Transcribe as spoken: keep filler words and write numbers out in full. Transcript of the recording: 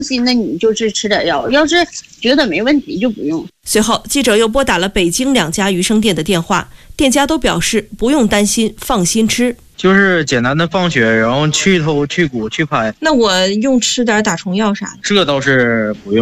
心的你就是吃点药，要是觉得没问题就不用。 随后，记者又拨打了北京两家鱼生店的电话，店家都表示不用担心，放心吃。 就是简单的放血，然后去头、去骨、去拍。 那我用吃点打虫药啥的？ 这倒是不用。